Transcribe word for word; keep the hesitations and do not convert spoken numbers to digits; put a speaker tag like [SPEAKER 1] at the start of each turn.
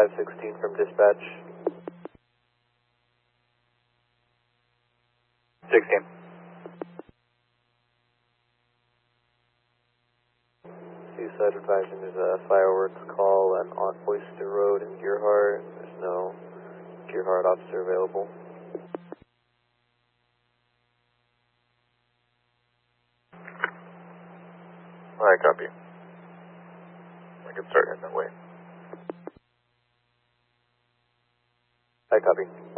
[SPEAKER 1] five sixteen from dispatch.
[SPEAKER 2] sixteen.
[SPEAKER 1] Seaside advising there's a fireworks call at on Oyster Road in Gearhart. There's no Gearhart officer available.
[SPEAKER 2] I copy. I can start heading that way.
[SPEAKER 1] I copy.